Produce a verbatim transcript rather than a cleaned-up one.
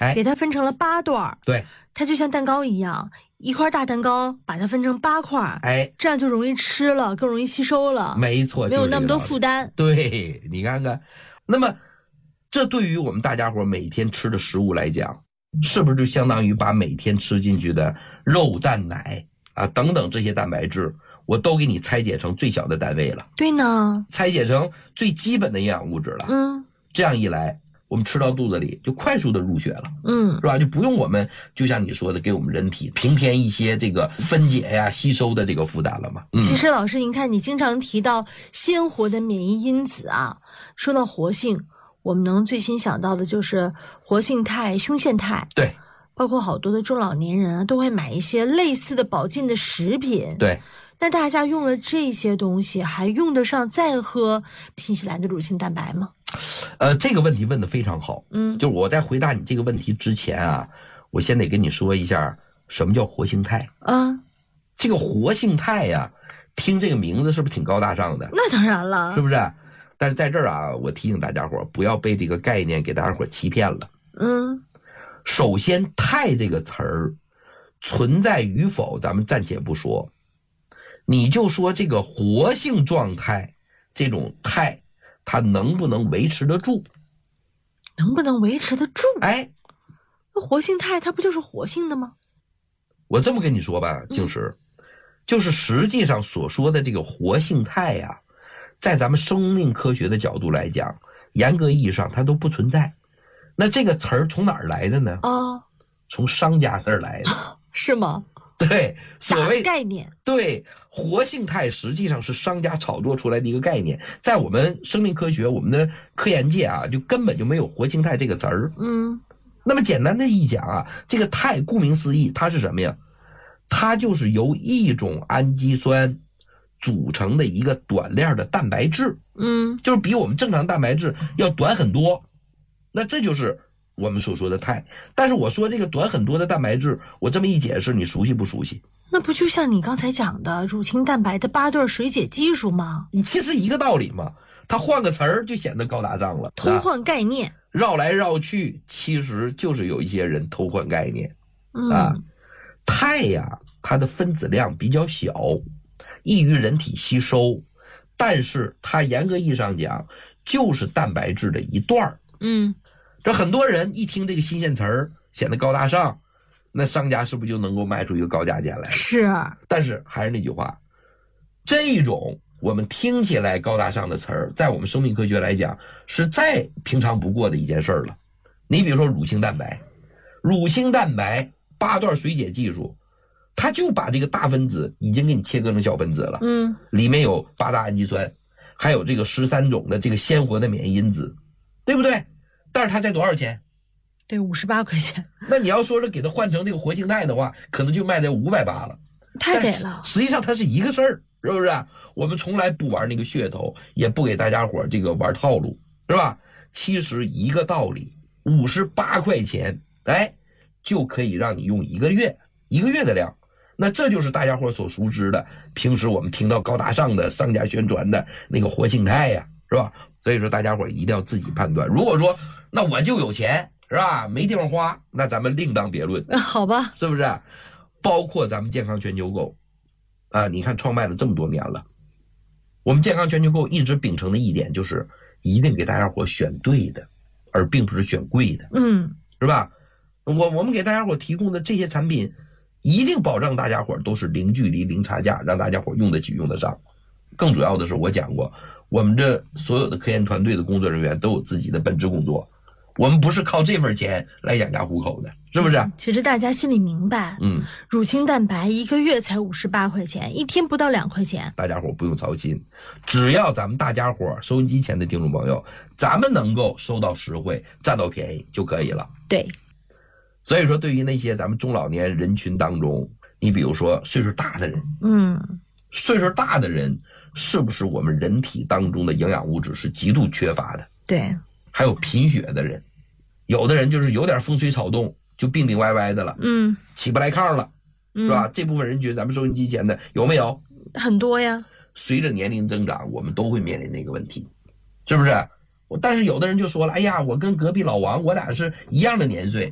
给它分成了八段。 对， 它就像蛋糕一样，一块大蛋糕把它分成八块， 哎， 这样就容易吃了，更容易吸收了。 没错， 没有那么多负担。 对，你看看，那么这对于我们大家伙每天吃的食物来讲，是不是就相当于把每天吃进去的肉、蛋、奶啊等等这些蛋白质，我都给你拆解成最小的单位了？ 对呢， 拆解成最基本的营养物质了。 嗯， 这样一来，我们吃到肚子里就快速的入血了， 嗯， 是吧？就不用我们就像你说的，给我们人体平添一些这个分解呀、吸收的这个负担了嘛。嗯、 其实老师，您看，你经常提到鲜活的免疫因子啊，说到活性，我们能最先想到的就是活性肽、胸腺肽。 对， 包括好多的中老年人啊，都会买一些类似的保健的食品。 对。 那大家用了这些东西，还用得上再喝新西兰的乳清蛋白吗？ 呃，这个问题问得非常好。 嗯， 就我在回答你这个问题之前啊，我先得跟你说一下什么叫活性肽。 啊， 这个活性肽呀、啊，听这个名字是不是挺高大上的？ 那当然了， 是不是？但是在这儿啊，我提醒大家伙不要被这个概念给大家伙欺骗了。 嗯， 首先，肽这个词儿存在与否，咱们暂且不说。你就说这个活性状态，这种肽，它能不能维持得住？ 能不能维持得住？ 哎， 那活性肽它不就是活性的吗？ 我这么跟你说吧，静石，嗯、就是实际上所说的这个活性肽呀、啊，在咱们生命科学的角度来讲，严格意义上它都不存在。那这个词儿从哪儿来的呢？ 哦， 从商家这儿来的， 是吗？ 对，所谓概念， 对，活性肽实际上是商家炒作出来的一个概念，在我们生命科学、我们的科研界啊，就根本就没有活性肽这个词儿。 嗯， 那么简单的一讲啊，这个肽顾名思义，它是什么呀？它就是由一种氨基酸组成的一个短链的蛋白质。 嗯， 就是比我们正常蛋白质要短很多。那这就是我们所说的肽。但是我说这个短很多的蛋白质，我这么一解释，你熟悉不熟悉？ 那不就像你刚才讲的乳清蛋白的八段水解技术吗？ 你其实一个道理嘛，它换个词儿就显得高大上了， 偷换概念， 绕来绕去，其实就是有一些人偷换概念。 嗯、 啊，肽呀，它的分子量比较小，易于人体吸收，但是它严格意义上讲就是蛋白质的一段。 嗯， 这很多人一听这个新鲜词儿，显得高大上，那商家是不是就能够卖出一个高价钱来？ 是。 但是还是那句话，这种我们听起来高大上的词儿，在我们生命科学来讲是再平常不过的一件事儿了。你比如说乳清蛋白，乳清蛋白八段水解技术，它就把这个大分子已经给你切割成小分子了。 嗯， 里面有八大氨基酸，还有这个十三种的这个鲜活的免疫因子，对不对？但是它才多少钱？ 对，五十八块钱。 那你要说是给它换成这个活性肽的话，可能就卖在五百八了。 太给了。 实际上它是一个事儿，是不是？我们从来不玩那个噱头，也不给大家伙这个玩套路，是吧？其实一个道理，五十八块钱，哎，就可以让你用一个月，一个月的量。那这就是大家伙所熟知的，平时我们听到高大上的商家宣传的那个活性肽呀，是吧？所以说大家伙一定要自己判断。如果说那我就有钱，是吧？没地方花，那咱们另当别论。 好吧， 是不是？包括咱们健康全球购啊，你看创办了这么多年了，我们健康全球购一直秉承的一点就是一定给大家伙选对的，而并不是选贵的。 嗯， 是吧？我我们给大家伙提供的这些产品，一定保证大家伙都是零距离、零差价，让大家伙用得起、用得上。更主要的是，我讲过，我们这所有的科研团队的工作人员都有自己的本职工作，我们不是靠这份钱来养家糊口的，是不是？ 嗯、其实大家心里明白， 嗯， 乳清蛋白一个月才五十八块钱，一天不到两块钱， 大家伙不用操心，只要咱们大家伙收音机前的听众朋友，咱们能够收到实惠、占到便宜就可以了。 对。 所以说，对于那些咱们中老年人群当中，你比如说岁数大的人， 嗯， 岁数大的人是不是我们人体当中的营养物质是极度缺乏的？ 对。 还有贫血的人，有的人就是有点风吹草动就病病歪歪的了， 嗯， 起不来炕了， 嗯、 是吧？这部分人群咱们收音机前的有没有？ 很多呀。 随着年龄增长，我们都会面临那个问题，是不是？但是有的人就说了，哎呀，我跟隔壁老王我俩是一样的年岁，